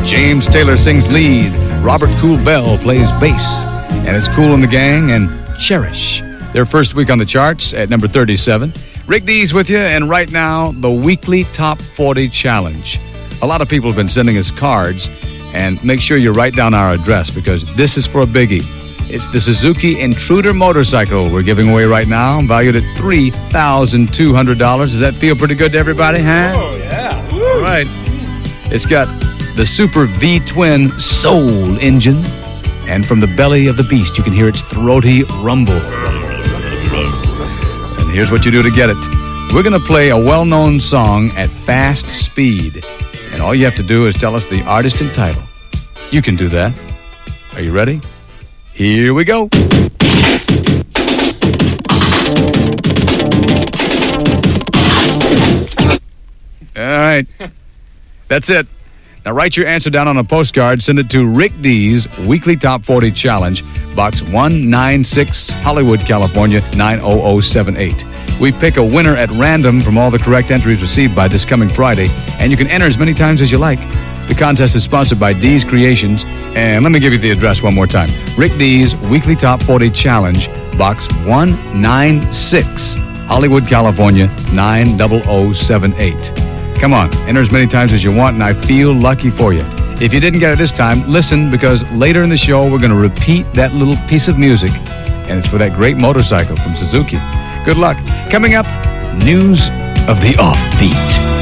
James Taylor sings lead. Robert Cool Bell plays bass. And it's Kool and the Gang and Cherish. Their first week on the charts at number 37. Rick Dees with you, and right now, the weekly Top 40 Challenge. A lot of people have been sending us cards, and make sure you write down our address because this is for a biggie. It's the Suzuki Intruder motorcycle we're giving away right now, valued at $3,200. Does that feel pretty good to everybody, huh? Oh, yeah. Woo. All right. It's got the Super V-Twin Soul engine, and from the belly of the beast, you can hear its throaty rumble. And here's what you do to get it. We're going to play a well-known song at fast speed, and all you have to do is tell us the artist and title. You can do that. Are you ready? Here we go. All right. That's it. Now write your answer down on a postcard. Send it to Rick Dees Weekly Top 40 Challenge, Box 196, Hollywood, California, 90078. We pick a winner at random from all the correct entries received by this coming Friday, and you can enter as many times as you like. The contest is sponsored by Dees Creations, and let me give you the address one more time. Rick Dees Weekly Top 40 Challenge, Box 196, Hollywood, California, 90078. Come on, enter as many times as you want, and I feel lucky for you. If you didn't get it this time, listen, because later in the show, we're going to repeat that little piece of music, and it's for that great motorcycle from Suzuki. Good luck. Coming up, news of the offbeat.